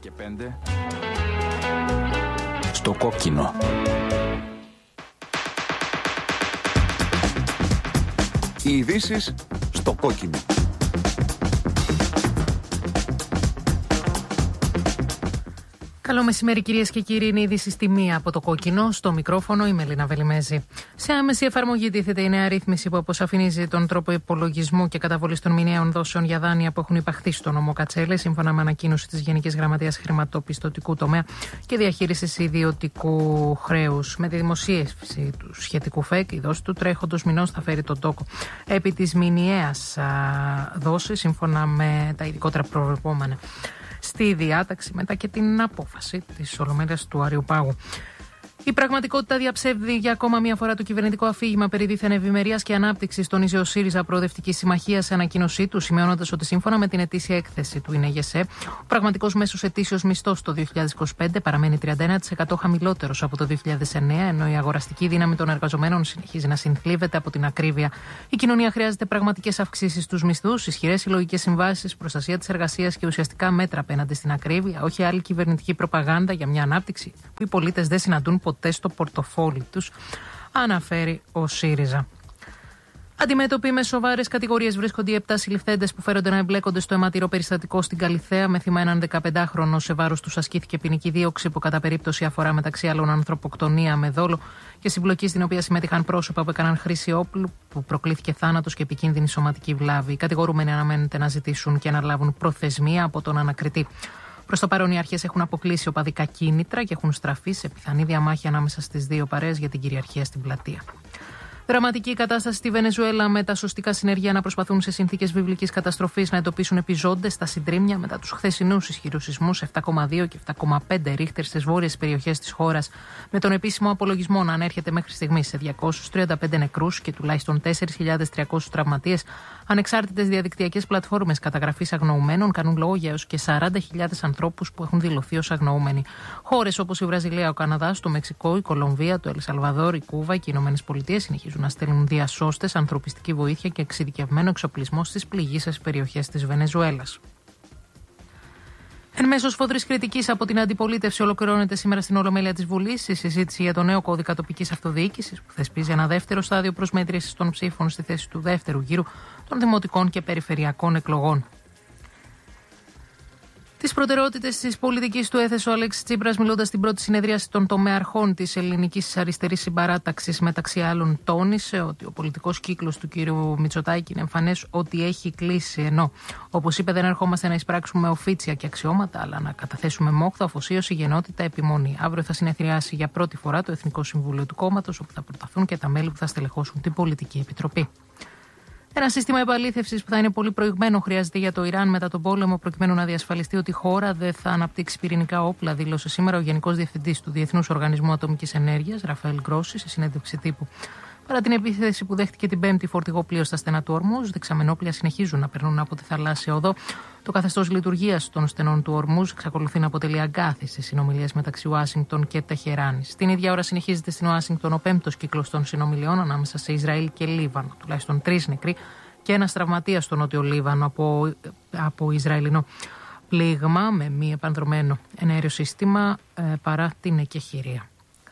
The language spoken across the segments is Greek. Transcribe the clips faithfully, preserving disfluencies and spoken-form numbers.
και πέντε στο κόκκινο. Οι ειδήσεις στο κόκκινο. Καλό μεσημέρι, κυρίες και κύριοι. Είναι η είδηση στη μία από το κόκκινο. Στο μικρόφωνο η Μελίνα Βελιμέζη. Σε άμεση εφαρμογή τίθεται η νέα ρύθμιση που αποσαφηνίζει τον τρόπο υπολογισμού και καταβολής των μηνιαίων δόσεων για δάνεια που έχουν υπαχθεί στο νόμο Κατσέλε, σύμφωνα με ανακοίνωση της Γενικής Γραμματείας Χρηματοπιστωτικού Τομέα και Διαχείρισης Ιδιωτικού Χρέους. Με τη δημοσίευση του σχετικού ΦΕΚ, η δόση του τρέχοντος μηνός θα φέρει τον τόκο επί της μηνιαίας δόσης, σύμφωνα με τα ειδικότερα προβλεπόμενα στη διάταξη μετά και την απόφαση της Ολομέλειας του Αριουπάγου. Η πραγματικότητα διαψεύδει για ακόμα μία φορά το κυβερνητικό αφήγημα περί δίθεν ευημερίας και ανάπτυξης, τόνιζε ο ΣΥΡΙΖΑ Προοδευτική Συμμαχία σε ανακοίνωσή του, σημειώνοντας ότι σύμφωνα με την ετήσια έκθεση του ΙΝΕΓΕΣΕ, ο πραγματικός μέσος ετήσιος μισθός το δύο χιλιάδες είκοσι πέντε παραμένει τριάντα ένα τοις εκατό χαμηλότερος από το δύο χιλιάδες εννέα, ενώ η αγοραστική δύναμη των εργαζομένων συνεχίζει να συνθλίβεται από την ακρίβεια. Η κοινωνία χρειάζεται πραγματικές αυξήσεις στους μισθούς, ισχυρές συλλογικές συμβάσεις, προστασία της εργασίας και ουσιαστικά μέτρα απέναντι στην ακρίβεια, όχι άλλη κυβερνητική προπαγάνδα για μια ανάπτυξη που οι πολίτες δεν συναντούν ποτέ στο πορτοφόλι τους, αναφέρει ο ΣΥΡΙΖΑ. Αντιμέτωποι με σοβαρές κατηγορίες βρίσκονται οι επτά συλληφθέντες που φέρονται να εμπλέκονται στο αιματηρό περιστατικό στην Καλιθέα. Με θύμα έναν δεκαπεντάχρονο, σε βάρος τους ασκήθηκε ποινική δίωξη που κατά περίπτωση αφορά μεταξύ άλλων ανθρωποκτονία με δόλο και συμπλοκή στην οποία συμμετείχαν πρόσωπα που έκαναν χρήση όπλου, που προκλήθηκε θάνατος και επικίνδυνη σωματική βλάβη. Οι κατηγορούμενοι αναμένεται να ζητήσουν και να λάβουν προθεσμία από τον ανακριτή. Προς το παρόν, οι αρχές έχουν αποκλείσει οπαδικά κίνητρα και έχουν στραφεί σε πιθανή διαμάχη ανάμεσα στις δύο παρέες για την κυριαρχία στην πλατεία. Δραματική κατάσταση στη Βενεζουέλα, με τα σωστικά συνεργεία να προσπαθούν σε συνθήκες βιβλικής καταστροφής να εντοπίσουν επιζώντες στα συντρίμμια μετά τους χθεσινούς ισχυρούς σεισμούς επτά κόμμα δύο και επτά κόμμα πέντε ρίχτερ στις βόρειες περιοχές της χώρας, με τον επίσημο απολογισμό να ανέρχεται μέχρι στιγμής σε διακόσιους τριάντα πέντε νεκρούς και τουλάχιστον τέσσερις χιλιάδες τριακόσιους τραυματίες. Ανεξάρτητες διαδικτυακές πλατφόρμες καταγραφής αγνοουμένων κάνουν λόγο για έως και σαράντα χιλιάδες ανθρώπους που έχουν δηλωθεί ως αγνοούμενοι. Χώρες όπως η Βραζιλία, ο Καναδάς, το Μεξικό, η Κολομβία, το Ελσαλβαδόρ, η Κούβα και οι Ηνωμένες Πολιτείες συνεχίζουν να στέλνουν διασώστες, ανθρωπιστική βοήθεια και εξειδικευμένο εξοπλισμό στις πληγείσες περιοχές της Βενεζουέλας. Εν μέσω σφοδρής κριτικής από την αντιπολίτευση, ολοκληρώνεται σήμερα στην Ολομέλεια της Βουλής η συζήτηση για το νέο κώδικα τοπικής αυτοδιοίκησης, που θεσπίζει ένα δεύτερο στάδιο προσμέτρησης των ψήφων στη θέση του δεύτερου γύρου των δημοτικών και περιφερειακών εκλογών. Τις προτεραιότητες της πολιτικής του έθεσε ο Αλέξης Τσίπρας, μιλώντας στην πρώτη συνεδρίαση των τομεαρχών της ελληνικής αριστερής συμπαράταξης. Μεταξύ άλλων, τόνισε ότι ο πολιτικός κύκλος του κ. Μητσοτάκη είναι εμφανές ότι έχει κλείσει. Ενώ, όπως είπε, δεν ερχόμαστε να εισπράξουμε οφίτσια και αξιώματα, αλλά να καταθέσουμε μόχθο, αφοσίωση, γενναιότητα, επιμονή. Αύριο θα συνεδριάσει για πρώτη φορά το Εθνικό Συμβούλιο του Κόμματος, όπου θα προταθούν και τα μέλη που θα στελεχώσουν την Πολιτική Επιτροπή. Ένα σύστημα επαλήθευσης που θα είναι πολύ προηγμένο χρειάζεται για το Ιράν μετά τον πόλεμο, προκειμένου να διασφαλιστεί ότι η χώρα δεν θα αναπτύξει πυρηνικά όπλα, δήλωσε σήμερα ο Γενικός Διευθυντής του Διεθνούς Οργανισμού Ατομικής Ενέργειας, Ραφαέλ Γκρόσι, σε συνέντευξη τύπου. Παρά την επίθεση που δέχτηκε την Πέμπτη φορτηγό πλοίο στα στενά του Ορμούζ, δεξαμενόπλια συνεχίζουν να περνούν από τη θαλάσσια οδό. Το καθεστώς λειτουργίας των στενών του Ορμούζ εξακολουθεί να αποτελεί αγκάθι σε συνομιλίες μεταξύ Ουάσιγκτον και Τεχεράνης. Την ίδια ώρα συνεχίζεται στην Ουάσιγκτον ο πέμπτος κύκλος των συνομιλιών ανάμεσα σε Ισραήλ και Λίβανο. Τουλάχιστον τρεις νεκροί και ένας τραυματίας στο νότιο Λίβανο από, από Ισραηλινό πλήγμα με μη επανδρωμένο εναέριο σύστημα ε, παρά την εκεχηρία.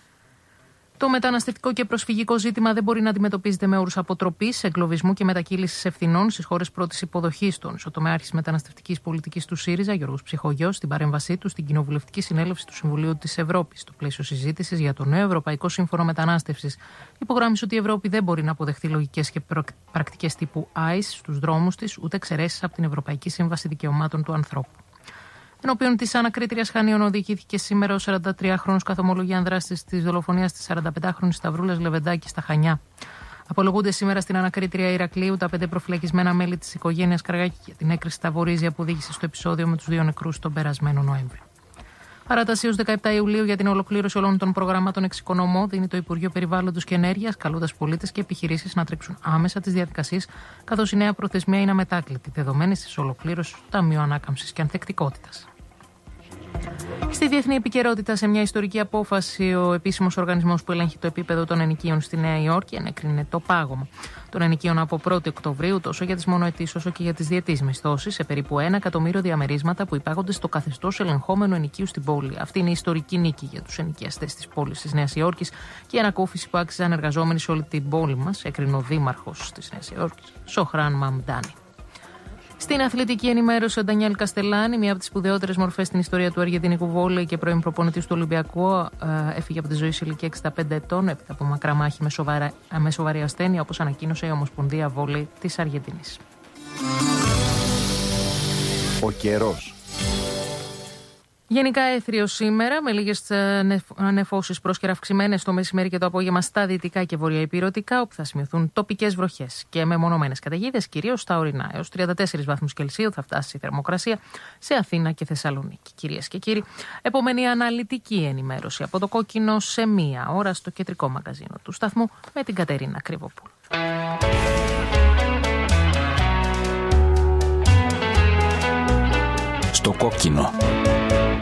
Το μεταναστευτικό και προσφυγικό ζήτημα δεν μπορεί να αντιμετωπίζεται με όρους αποτροπής, εγκλωβισμού και μετακύλησης ευθυνών στις χώρες πρώτης υποδοχής. Των ισοτομέαρχης μεταναστευτικής πολιτικής του ΣΥΡΙΖΑ, Γιώργος Ψυχογιός, στην παρέμβασή του στην Κοινοβουλευτική Συνέλευση του Συμβουλίου της Ευρώπης, στο πλαίσιο συζήτησης για το νέο Ευρωπαϊκό Σύμφωνο Μετανάστευσης, υπογράμμισε ότι η Ευρώπη δεν μπορεί να αποδεχτεί λογικές και πρακτικές τύπου άις στους δρόμους της, ούτε εξαιρέσεις από την Ευρωπαϊκή Σύμβαση Δικαιωμάτων του Ανθρώπου. Ενώπιον της ανακρίτριας Χανίων οδηγήθηκε σήμερα ο σαραντατριάχρονος καθομολογιάν δράστης της δολοφονίας της σαρανταπεντάχρονης Σταυρούλας Λεβεντάκη στα Χανιά. Απολογούνται σήμερα στην ανακρίτρια Ηρακλείου τα πέντε προφυλακισμένα μέλη της οικογένειας Καραγάκη για την έκρηξη στα Βορίζια που οδήγησε στο επεισόδιο με τους δύο νεκρούς τον περασμένο Νοέμβριο. Παράταση έως δεκαεπτά Ιουλίου για την ολοκλήρωση όλων των προγραμμάτων εξοικονομώ δίνει το Υπουργείο Περιβάλλοντος και Ενέργειας, καλώντας πολίτες και επιχειρήσεις να τρέξουν άμεσα τις διαδικασίες, καθώς η νέα προθεσμία είναι αμετάκλητη, δεδομένη της ολοκλήρωσης του Ταμείου Ανάκαμψης και Ανθεκτικότητας. Στη διεθνή επικαιρότητα, σε μια ιστορική απόφαση, ο επίσημος οργανισμός που ελέγχει το επίπεδο των ενοικίων στη Νέα Υόρκη ενέκρινε το πάγωμα των ενοικίων από πρώτη Οκτωβρίου, τόσο για τις μονοετήσεις όσο και για τις διετείς μισθώσεις, σε περίπου ένα εκατομμύριο διαμερίσματα που υπάγονται στο καθεστώς ελεγχόμενου ενοικίου στην πόλη. Αυτή είναι η ιστορική νίκη για τους ενοικιαστές της πόλης της Νέας Υόρκης και η ανακούφιση που άξιζαν εργαζόμενοι σε όλη την πόλη μας, έκρινε ο δήμαρχος της Νέας Υόρκης, Σοχράν Μαμντάνι. Στην αθλητική ενημέρωση, ο Ντανιέλ Καστελάνη, μία από τις σπουδαιότερες μορφές στην ιστορία του αργεντινικού βόλεϊ και πρώην προπονητής του Ολυμπιακού, έφυγε από τη ζωή σε ηλικία εξήντα πέντε ετών έπειτα από μακρά μάχη με, σοβαρά, με σοβαρή ασθένεια, όπως ανακοίνωσε η Ομοσπονδία Βόλεϊ της Αργεντινής. Ο καιρός. Γενικά έθριο σήμερα, με λίγες νεφώσεις πρόσκαιρα αυξημένες το μεσημέρι και το απόγευμα στα δυτικά και βορειοϊπειρωτικά, όπου θα σημειωθούν τοπικές βροχές και μεμονωμένες καταιγίδες, κυρίως στα ορεινά. Έως τριάντα τέσσερις βαθμούς Κελσίου θα φτάσει η θερμοκρασία σε Αθήνα και Θεσσαλονίκη. Κυρίες και κύριοι, επομένη αναλυτική ενημέρωση από το Κόκκινο σε μία ώρα στο κεντρικό μαγαζίνο του σταθμού με την Κατερίνα Κρυβοπούλου. Στο Κόκκινο.